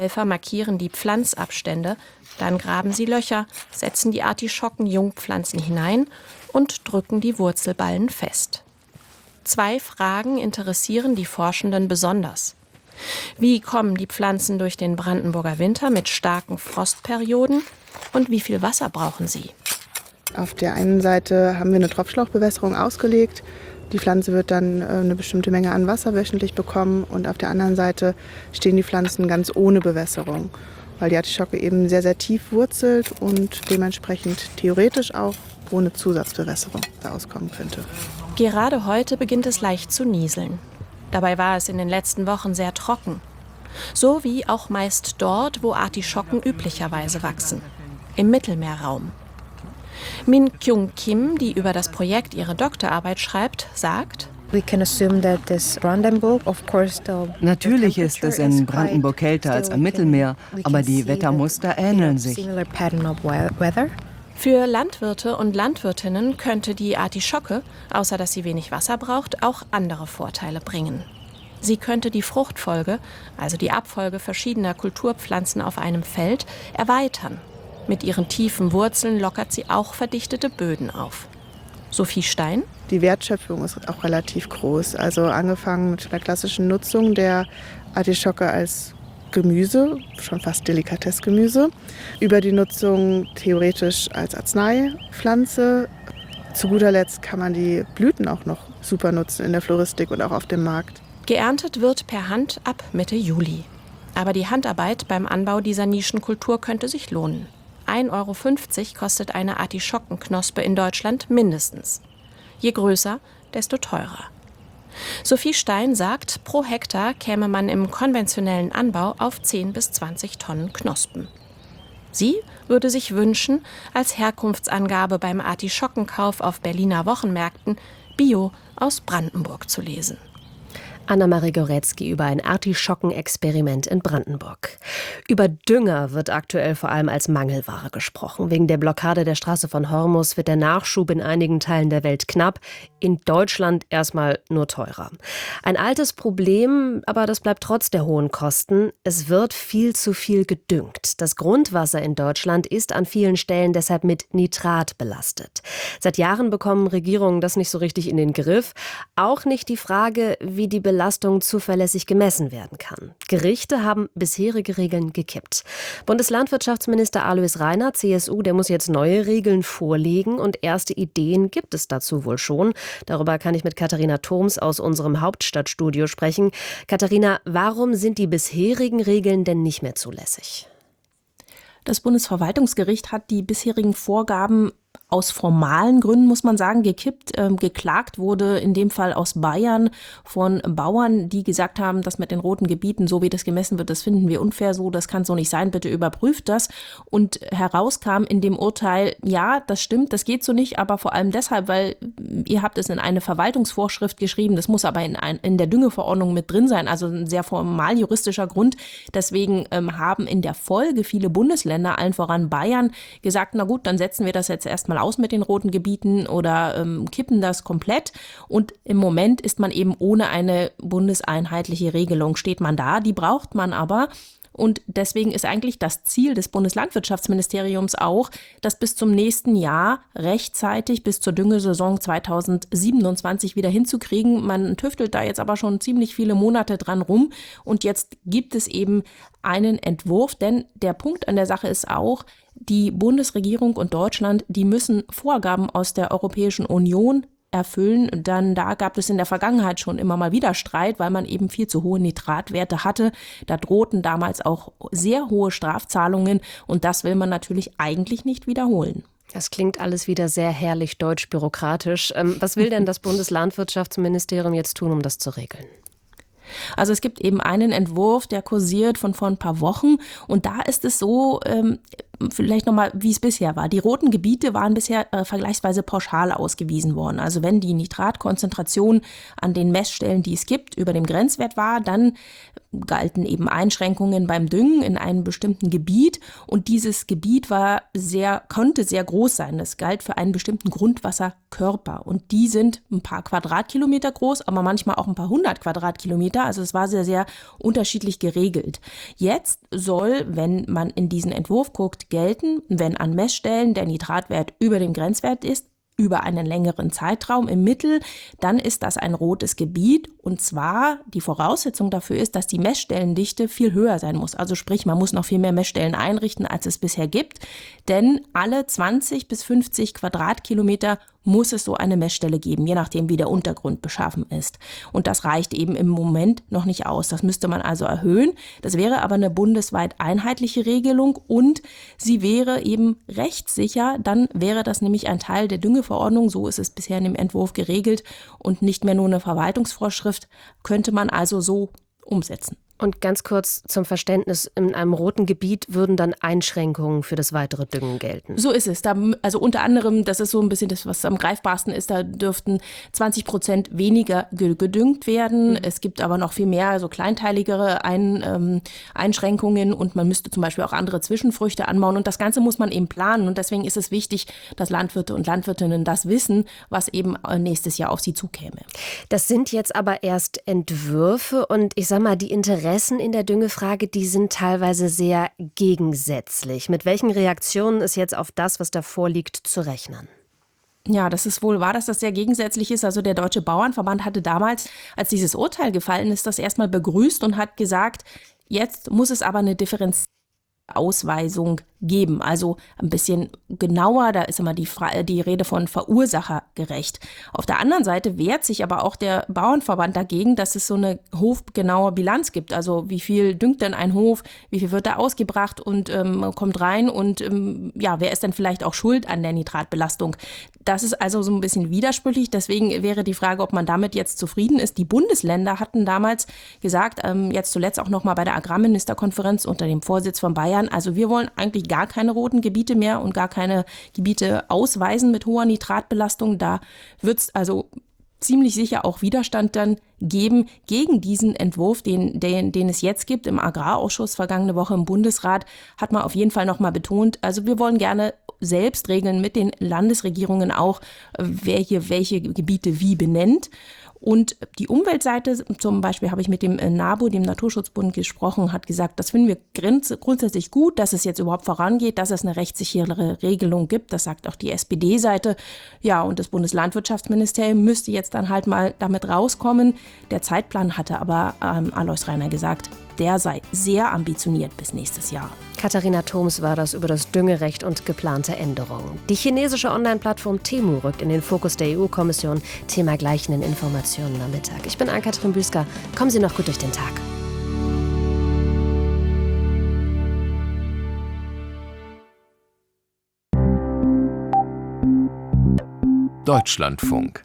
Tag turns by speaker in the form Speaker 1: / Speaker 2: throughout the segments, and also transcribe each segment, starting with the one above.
Speaker 1: Helfer markieren die Pflanzabstände, dann graben sie Löcher, setzen die Artischocken-Jungpflanzen hinein und drücken die Wurzelballen fest. 2 Fragen interessieren die Forschenden besonders. Wie kommen die Pflanzen durch den Brandenburger Winter mit starken Frostperioden und wie viel Wasser brauchen sie?
Speaker 2: Auf der einen Seite haben wir eine Tropfschlauchbewässerung ausgelegt. Die Pflanze wird dann eine bestimmte Menge an Wasser wöchentlich bekommen und auf der anderen Seite stehen die Pflanzen ganz ohne Bewässerung, weil die Artischocke eben sehr, sehr tief wurzelt und dementsprechend theoretisch auch ohne Zusatzbewässerung auskommen könnte.
Speaker 1: Gerade heute beginnt es leicht zu nieseln. Dabei war es in den letzten Wochen sehr trocken. So wie auch meist dort, wo Artischocken üblicherweise wachsen, im Mittelmeerraum. Min Kyung Kim, die über das Projekt ihre Doktorarbeit schreibt, sagt:
Speaker 3: Natürlich ist es in Brandenburg kälter als am Mittelmeer, aber die Wettermuster ähneln sich.
Speaker 1: Für Landwirte und Landwirtinnen könnte die Artischocke, außer dass sie wenig Wasser braucht, auch andere Vorteile bringen. Sie könnte die Fruchtfolge, also die Abfolge verschiedener Kulturpflanzen auf einem Feld, erweitern. Mit ihren tiefen Wurzeln lockert sie auch verdichtete Böden auf. Sophie Stein?
Speaker 2: Die Wertschöpfung ist auch relativ groß. Also angefangen mit der klassischen Nutzung der Artischocke als Gemüse, schon fast Delikatessgemüse, über die Nutzung theoretisch als Arzneipflanze. Zu guter Letzt kann man die Blüten auch noch super nutzen in der Floristik und auch auf dem Markt.
Speaker 1: Geerntet wird per Hand ab Mitte Juli. Aber die Handarbeit beim Anbau dieser Nischenkultur könnte sich lohnen. 1,50 € kostet eine Artischockenknospe in Deutschland mindestens. Je größer, desto teurer. Sophie Stein sagt, pro Hektar käme man im konventionellen Anbau auf 10 bis 20 Tonnen Knospen. Sie würde sich wünschen, als Herkunftsangabe beim Artischockenkauf auf Berliner Wochenmärkten Bio aus Brandenburg zu lesen.
Speaker 4: Anna-Marie Goretzky über ein Artischockenexperiment in Brandenburg. Über Dünger wird aktuell vor allem als Mangelware gesprochen. Wegen der Blockade der Straße von Hormuz wird der Nachschub in einigen Teilen der Welt knapp, in Deutschland erstmal nur teurer. Ein altes Problem, aber das bleibt trotz der hohen Kosten. Es wird viel zu viel gedüngt. Das Grundwasser in Deutschland ist an vielen Stellen deshalb mit Nitrat belastet. Seit Jahren bekommen Regierungen das nicht so richtig in den Griff. Auch nicht die Frage, wie die Belastung zuverlässig gemessen werden kann. Gerichte haben bisherige Regeln gekippt. Bundeslandwirtschaftsminister Alois Rainer, CSU, der muss jetzt neue Regeln vorlegen und erste Ideen gibt es dazu wohl schon. Darüber kann ich mit Katharina Thoms aus unserem Hauptstadtstudio sprechen. Katharina, warum sind die bisherigen Regeln denn nicht mehr zulässig?
Speaker 5: Das Bundesverwaltungsgericht hat die bisherigen Vorgaben aus formalen Gründen, muss man sagen, gekippt. Geklagt wurde in dem Fall aus Bayern von Bauern, die gesagt haben, das mit den roten Gebieten, so wie das gemessen wird, das finden wir unfair so, das kann so nicht sein, bitte überprüft das. Und herauskam in dem Urteil, ja, das stimmt, das geht so nicht, aber vor allem deshalb, weil ihr habt es in eine Verwaltungsvorschrift geschrieben, das muss aber in der Düngeverordnung mit drin sein, also ein sehr formal juristischer Grund. Deswegen haben in der Folge viele Bundesländer, allen voran Bayern, gesagt, na gut, dann setzen wir das jetzt erstmal aus mit den roten Gebieten oder kippen das komplett. Und im Moment ist man eben ohne eine bundeseinheitliche Regelung, steht man da. Die braucht man aber. Und deswegen ist eigentlich das Ziel des Bundeslandwirtschaftsministeriums auch, das bis zum nächsten Jahr rechtzeitig bis zur Düngesaison 2027 wieder hinzukriegen. Man tüftelt da jetzt aber schon ziemlich viele Monate dran rum. Und jetzt gibt es eben einen Entwurf, denn der Punkt an der Sache ist auch, die Bundesregierung und Deutschland, die müssen Vorgaben aus der Europäischen Union erfüllen. Dann da gab es in der Vergangenheit schon immer mal wieder Streit, weil man eben viel zu hohe Nitratwerte hatte. Da drohten damals auch sehr hohe Strafzahlungen und das will man natürlich eigentlich nicht wiederholen.
Speaker 4: Das klingt alles wieder sehr herrlich deutsch-bürokratisch. Was will denn das Bundeslandwirtschaftsministerium jetzt tun, um das zu regeln?
Speaker 5: Also es gibt eben einen Entwurf, der kursiert von vor ein paar Wochen und da ist es so, vielleicht nochmal, wie es bisher war. Die roten Gebiete waren bisher vergleichsweise pauschal ausgewiesen worden. Also wenn die Nitratkonzentration an den Messstellen, die es gibt, über dem Grenzwert war, dann galten eben Einschränkungen beim Düngen in einem bestimmten Gebiet. Und dieses Gebiet konnte sehr groß sein. Das galt für einen bestimmten Grundwasserkörper. Und die sind ein paar Quadratkilometer groß, aber manchmal auch ein paar 100 Quadratkilometer. Also es war sehr, sehr unterschiedlich geregelt. Jetzt soll, wenn man in diesen Entwurf guckt, gelten, wenn an Messstellen der Nitratwert über dem Grenzwert ist, über einen längeren Zeitraum im Mittel, dann ist das ein rotes Gebiet. Und zwar die Voraussetzung dafür ist, dass die Messstellendichte viel höher sein muss. Also sprich, man muss noch viel mehr Messstellen einrichten, als es bisher gibt. Denn alle 20 bis 50 Quadratkilometer muss es so eine Messstelle geben, je nachdem, wie der Untergrund beschaffen ist. Und das reicht eben im Moment noch nicht aus. Das müsste man also erhöhen. Das wäre aber eine bundesweit einheitliche Regelung und sie wäre eben rechtssicher. Dann wäre das nämlich ein Teil der Düngeverordnung. So ist es bisher in dem Entwurf geregelt und nicht mehr nur eine Verwaltungsvorschrift. Könnte man also so umsetzen.
Speaker 4: Und ganz kurz zum Verständnis, in einem roten Gebiet würden dann Einschränkungen für das weitere Düngen gelten?
Speaker 5: So ist es. Also unter anderem, das ist so ein bisschen das, was am greifbarsten ist, da dürften 20% weniger gedüngt werden. Es gibt aber noch viel mehr, so kleinteiligere Einschränkungen und man müsste zum Beispiel auch andere Zwischenfrüchte anbauen. Und das Ganze muss man eben planen. Und deswegen ist es wichtig, dass Landwirte und Landwirtinnen das wissen, was eben nächstes Jahr auf sie zukäme.
Speaker 4: Das sind jetzt aber erst Entwürfe und ich sag mal, die Interessen in der Düngefrage, die sind teilweise sehr gegensätzlich. Mit welchen Reaktionen ist jetzt auf das, was da vorliegt, zu rechnen?
Speaker 5: Ja, das ist wohl wahr, dass das sehr gegensätzlich ist. Also der Deutsche Bauernverband hatte damals, als dieses Urteil gefallen ist, das erstmal begrüßt und hat gesagt, jetzt muss es aber eine Differenzierung Ausweisung geben. Also ein bisschen genauer, da ist immer die Rede von verursachergerecht. Auf der anderen Seite wehrt sich aber auch der Bauernverband dagegen, dass es so eine hofgenaue Bilanz gibt. Also wie viel düngt denn ein Hof, wie viel wird da ausgebracht und kommt rein und wer ist denn vielleicht auch schuld an der Nitratbelastung? Das ist also so ein bisschen widersprüchlich. Deswegen wäre die Frage, ob man damit jetzt zufrieden ist. Die Bundesländer hatten damals gesagt, jetzt zuletzt auch noch mal bei der Agrarministerkonferenz unter dem Vorsitz von Bayern, also wir wollen eigentlich gar keine roten Gebiete mehr und gar keine Gebiete ausweisen mit hoher Nitratbelastung. Da wird es also ziemlich sicher auch Widerstand dann geben gegen diesen Entwurf, den es jetzt gibt. Im Agrarausschuss vergangene Woche im Bundesrat hat man auf jeden Fall noch mal betont, also wir wollen gerne selbst regeln mit den Landesregierungen auch, wer hier welche Gebiete wie benennt. Und die Umweltseite, zum Beispiel habe ich mit dem NABU, dem Naturschutzbund, gesprochen, hat gesagt, das finden wir grundsätzlich gut, dass es jetzt überhaupt vorangeht, dass es eine rechtssichere Regelung gibt. Das sagt auch die SPD-Seite. Ja, und das Bundeslandwirtschaftsministerium müsste jetzt dann halt mal damit rauskommen. Der Zeitplan hatte aber Alois Reiner gesagt, der sei sehr ambitioniert bis nächstes Jahr.
Speaker 4: Katharina Thoms war das über das Düngerecht und geplante Änderungen. Die chinesische Online-Plattform Temu rückt in den Fokus der EU-Kommission. Thema gleich in den Informationen am Mittag. Ich bin Ann-Kathrin Büsker. Kommen Sie noch gut durch den Tag.
Speaker 6: Deutschlandfunk.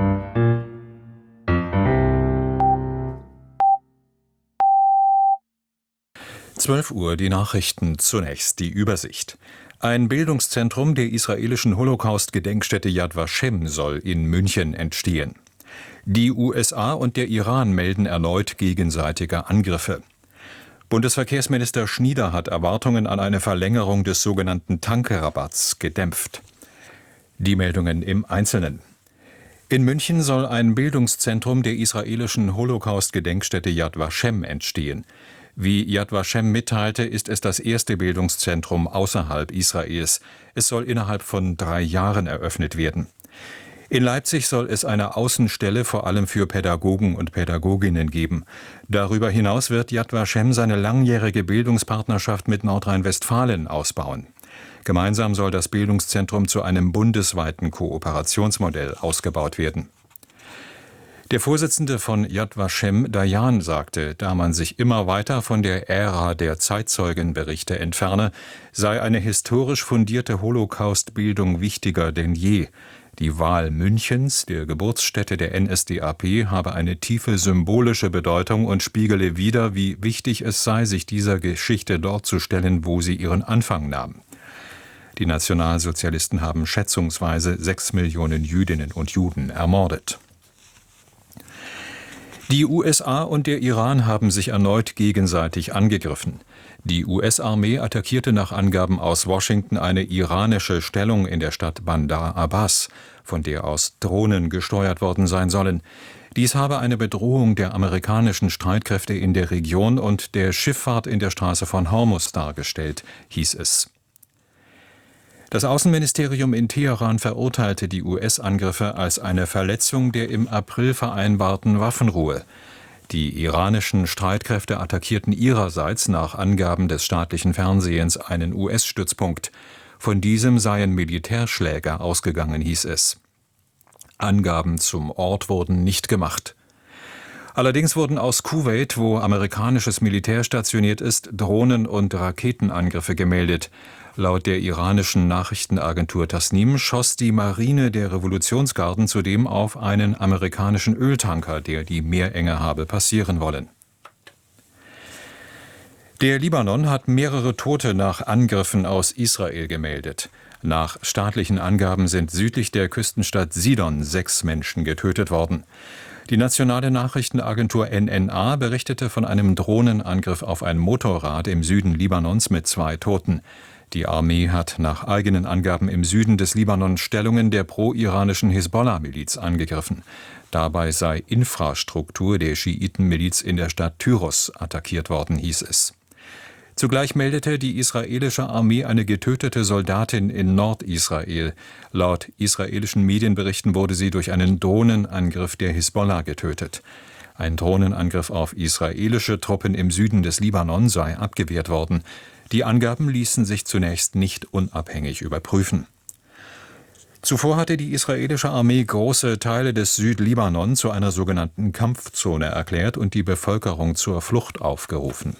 Speaker 6: Uhr die Nachrichten, zunächst die Übersicht. Ein Bildungszentrum der israelischen Holocaust-Gedenkstätte Yad Vashem soll in München entstehen. Die USA und der Iran melden erneut gegenseitige Angriffe. Bundesverkehrsminister Schnieder hat Erwartungen an eine Verlängerung des sogenannten Tankrabatts gedämpft. Die Meldungen im Einzelnen. In München soll ein Bildungszentrum der israelischen Holocaust-Gedenkstätte Yad Vashem entstehen. Wie Yad Vashem mitteilte, ist es das erste Bildungszentrum außerhalb Israels. Es soll innerhalb von 3 Jahren eröffnet werden. In Leipzig soll es eine Außenstelle vor allem für Pädagogen und Pädagoginnen geben. Darüber hinaus wird Yad Vashem seine langjährige Bildungspartnerschaft mit Nordrhein-Westfalen ausbauen. Gemeinsam soll das Bildungszentrum zu einem bundesweiten Kooperationsmodell ausgebaut werden. Der Vorsitzende von Yad Vashem, Dayan, sagte, da man sich immer weiter von der Ära der Zeitzeugenberichte entferne, sei eine historisch fundierte Holocaust-Bildung wichtiger denn je. Die Wahl Münchens, der Geburtsstätte der NSDAP, habe eine tiefe symbolische Bedeutung und spiegele wider, wie wichtig es sei, sich dieser Geschichte dort zu stellen, wo sie ihren Anfang nahm. Die Nationalsozialisten haben schätzungsweise 6 Millionen Jüdinnen und Juden ermordet. Die USA und der Iran haben sich erneut gegenseitig angegriffen. Die US-Armee attackierte nach Angaben aus Washington eine iranische Stellung in der Stadt Bandar Abbas, von der aus Drohnen gesteuert worden sein sollen. Dies habe eine Bedrohung der amerikanischen Streitkräfte in der Region und der Schifffahrt in der Straße von Hormuz dargestellt, hieß es. Das Außenministerium in Teheran verurteilte die US-Angriffe als eine Verletzung der im April vereinbarten Waffenruhe. Die iranischen Streitkräfte attackierten ihrerseits nach Angaben des staatlichen Fernsehens einen US-Stützpunkt. Von diesem seien Militärschläge ausgegangen, hieß es. Angaben zum Ort wurden nicht gemacht. Allerdings wurden aus Kuwait, wo amerikanisches Militär stationiert ist, Drohnen- und Raketenangriffe gemeldet. Laut der iranischen Nachrichtenagentur Tasnim schoss die Marine der Revolutionsgarden zudem auf einen amerikanischen Öltanker, der die Meerenge habe passieren wollen. Der Libanon hat mehrere Tote nach Angriffen aus Israel gemeldet. Nach staatlichen Angaben sind südlich der Küstenstadt Sidon 6 Menschen getötet worden. Die nationale Nachrichtenagentur NNA berichtete von einem Drohnenangriff auf ein Motorrad im Süden Libanons mit 2 Toten. Die Armee hat nach eigenen Angaben im Süden des Libanon Stellungen der pro-iranischen Hisbollah-Miliz angegriffen. Dabei sei Infrastruktur der Schiitenmiliz in der Stadt Tyros attackiert worden, hieß es. Zugleich meldete die israelische Armee eine getötete Soldatin in Nordisrael. Laut israelischen Medienberichten wurde sie durch einen Drohnenangriff der Hisbollah getötet. Ein Drohnenangriff auf israelische Truppen im Süden des Libanon sei abgewehrt worden. Die Angaben ließen sich zunächst nicht unabhängig überprüfen. Zuvor hatte die israelische Armee große Teile des Südlibanon zu einer sogenannten Kampfzone erklärt und die Bevölkerung zur Flucht aufgerufen.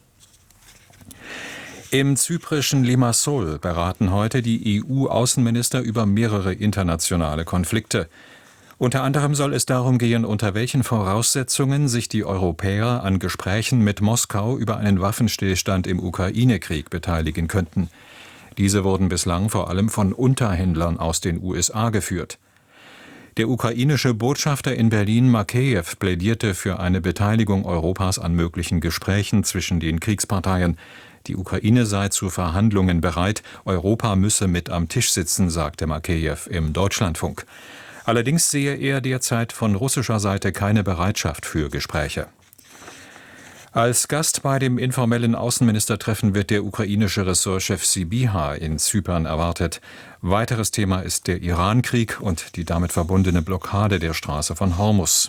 Speaker 6: Im zyprischen Limassol beraten heute die EU-Außenminister über mehrere internationale Konflikte. Unter anderem soll es darum gehen, unter welchen Voraussetzungen sich die Europäer an Gesprächen mit Moskau über einen Waffenstillstand im Ukraine-Krieg beteiligen könnten. Diese wurden bislang vor allem von Unterhändlern aus den USA geführt. Der ukrainische Botschafter in Berlin, Makeyew, plädierte für eine Beteiligung Europas an möglichen Gesprächen zwischen den Kriegsparteien. Die Ukraine sei zu Verhandlungen bereit, Europa müsse mit am Tisch sitzen, sagte Makeyew im Deutschlandfunk. Allerdings sehe er derzeit von russischer Seite keine Bereitschaft für Gespräche. Als Gast bei dem informellen Außenministertreffen wird der ukrainische Ressortchef Sybiha in Zypern erwartet. Weiteres Thema ist der Irankrieg und die damit verbundene Blockade der Straße von Hormuz.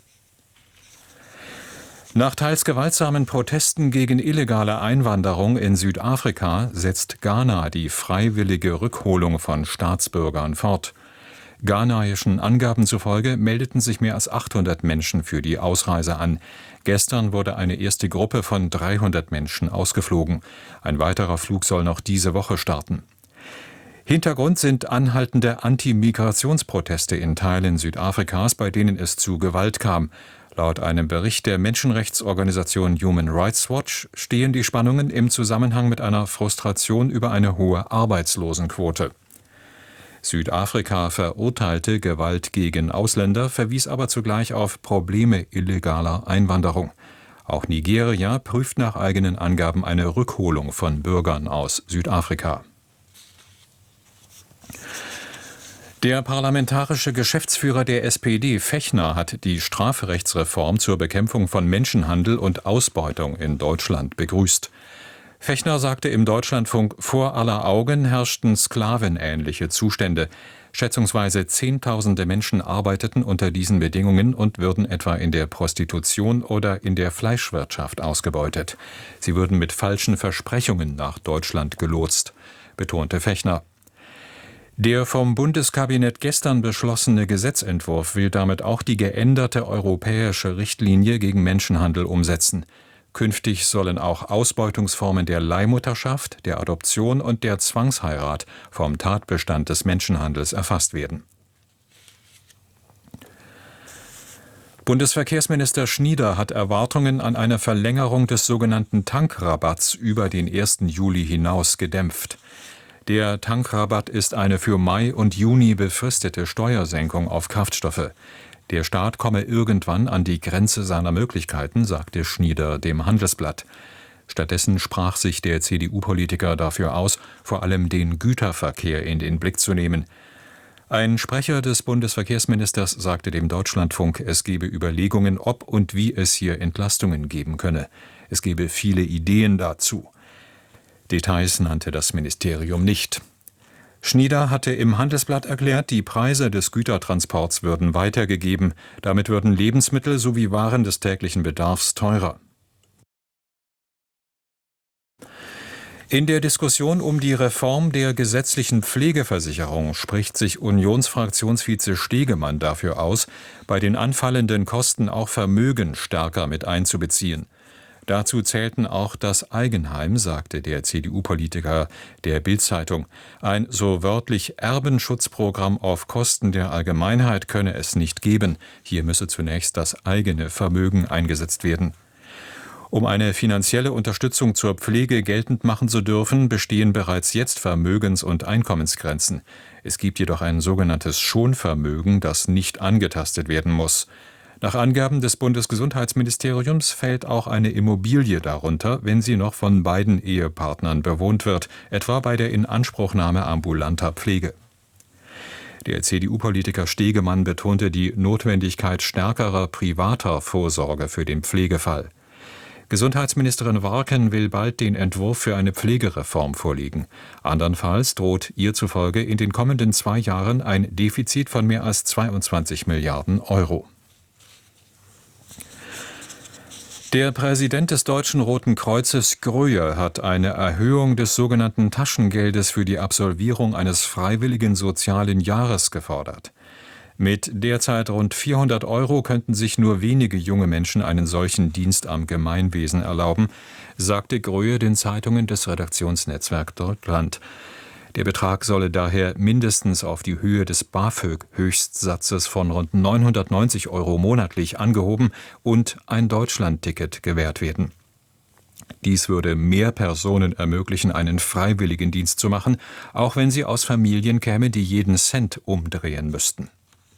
Speaker 6: Nach teils gewaltsamen Protesten gegen illegale Einwanderung in Südafrika setzt Ghana die freiwillige Rückholung von Staatsbürgern fort. Ghanaischen Angaben zufolge meldeten sich mehr als 800 Menschen für die Ausreise an. Gestern wurde eine erste Gruppe von 300 Menschen ausgeflogen. Ein weiterer Flug soll noch diese Woche starten. Hintergrund sind anhaltende Anti-Migrationsproteste in Teilen Südafrikas, bei denen es zu Gewalt kam. Laut einem Bericht der Menschenrechtsorganisation Human Rights Watch stehen die Spannungen im Zusammenhang mit einer Frustration über eine hohe Arbeitslosenquote. Südafrika verurteilte Gewalt gegen Ausländer, verwies aber zugleich auf Probleme illegaler Einwanderung. Auch Nigeria prüft nach eigenen Angaben eine Rückholung von Bürgern aus Südafrika. Der parlamentarische Geschäftsführer der SPD, Fechner, hat die Strafrechtsreform zur Bekämpfung von Menschenhandel und Ausbeutung in Deutschland begrüßt. Fechner sagte im Deutschlandfunk, vor aller Augen herrschten sklavenähnliche Zustände. Schätzungsweise Zehntausende Menschen arbeiteten unter diesen Bedingungen und würden etwa in der Prostitution oder in der Fleischwirtschaft ausgebeutet. Sie würden mit falschen Versprechungen nach Deutschland gelotst, betonte Fechner. Der vom Bundeskabinett gestern beschlossene Gesetzentwurf will damit auch die geänderte europäische Richtlinie gegen Menschenhandel umsetzen. Künftig sollen auch Ausbeutungsformen der Leihmutterschaft, der Adoption und der Zwangsheirat vom Tatbestand des Menschenhandels erfasst werden. Bundesverkehrsminister Schnieder hat Erwartungen an eine Verlängerung des sogenannten Tankrabatts über den 1. Juli hinaus gedämpft. Der Tankrabatt ist eine für Mai und Juni befristete Steuersenkung auf Kraftstoffe. Der Staat komme irgendwann an die Grenze seiner Möglichkeiten, sagte Schnieder dem Handelsblatt. Stattdessen sprach sich der CDU-Politiker dafür aus, vor allem den Güterverkehr in den Blick zu nehmen. Ein Sprecher des Bundesverkehrsministers sagte dem Deutschlandfunk, es gebe Überlegungen, ob und wie es hier Entlastungen geben könne. Es gebe viele Ideen dazu. Details nannte das Ministerium nicht. Schnieder hatte im Handelsblatt erklärt, die Preise des Gütertransports würden weitergegeben. Damit würden Lebensmittel sowie Waren des täglichen Bedarfs teurer. In der Diskussion um die Reform der gesetzlichen Pflegeversicherung spricht sich Unionsfraktionsvize Stegemann dafür aus, bei den anfallenden Kosten auch Vermögen stärker mit einzubeziehen. Dazu zählten auch das Eigenheim, sagte der CDU-Politiker der Bild-Zeitung. Ein so wörtlich Erbenschutzprogramm auf Kosten der Allgemeinheit könne es nicht geben. Hier müsse zunächst das eigene Vermögen eingesetzt werden. Um eine finanzielle Unterstützung zur Pflege geltend machen zu dürfen, bestehen bereits jetzt Vermögens- und Einkommensgrenzen. Es gibt jedoch ein sogenanntes Schonvermögen, das nicht angetastet werden muss. Nach Angaben des Bundesgesundheitsministeriums fällt auch eine Immobilie darunter, wenn sie noch von beiden Ehepartnern bewohnt wird, etwa bei der Inanspruchnahme ambulanter Pflege. Der CDU-Politiker Stegemann betonte die Notwendigkeit stärkerer privater Vorsorge für den Pflegefall. Gesundheitsministerin Warken will bald den Entwurf für eine Pflegereform vorlegen. Andernfalls droht ihr zufolge in den kommenden 2 Jahren ein Defizit von mehr als 22 Milliarden Euro. Der Präsident des Deutschen Roten Kreuzes, Gröhe, hat eine Erhöhung des sogenannten Taschengeldes für die Absolvierung eines freiwilligen sozialen Jahres gefordert. Mit derzeit rund 400 € könnten sich nur wenige junge Menschen einen solchen Dienst am Gemeinwesen erlauben, sagte Gröhe den Zeitungen des Redaktionsnetzwerk Deutschland. Der Betrag solle daher mindestens auf die Höhe des BAföG-Höchstsatzes von rund 990 € monatlich angehoben und ein Deutschlandticket gewährt werden. Dies würde mehr Personen ermöglichen, einen freiwilligen Dienst zu machen, auch wenn sie aus Familien kämen, die jeden Cent umdrehen müssten.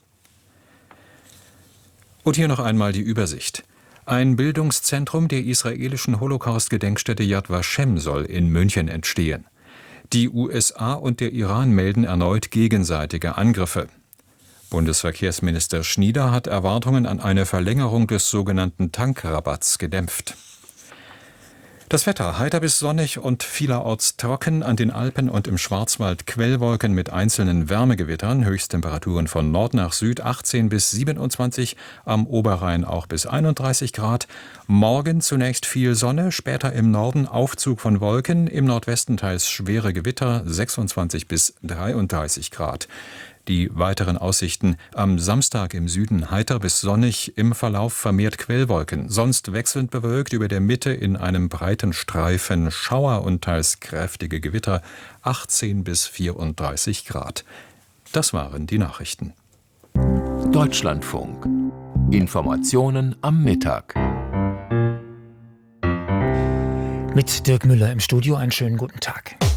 Speaker 6: Und hier noch einmal die Übersicht. Ein Bildungszentrum der israelischen Holocaust-Gedenkstätte Yad Vashem soll in München entstehen. Die USA und der Iran melden erneut gegenseitige Angriffe. Bundesverkehrsminister Schnieder hat Erwartungen an eine Verlängerung des sogenannten Tankrabatts gedämpft. Das Wetter: heiter bis sonnig und vielerorts trocken, an den Alpen und im Schwarzwald Quellwolken mit einzelnen Wärmegewittern, Höchsttemperaturen von Nord nach Süd 18 bis 27, am Oberrhein auch bis 31 Grad. Morgen zunächst viel Sonne, später im Norden Aufzug von Wolken, im Nordwesten teils schwere Gewitter, 26 bis 33 Grad. Die weiteren Aussichten: am Samstag im Süden heiter bis sonnig, im Verlauf vermehrt Quellwolken, sonst wechselnd bewölkt, über der Mitte in einem breiten Streifen Schauer und teils kräftige Gewitter, 18 bis 34 Grad. Das waren die Nachrichten.
Speaker 7: Deutschlandfunk. Informationen am Mittag.
Speaker 8: Mit Dirk Müller im Studio, einen schönen guten Tag.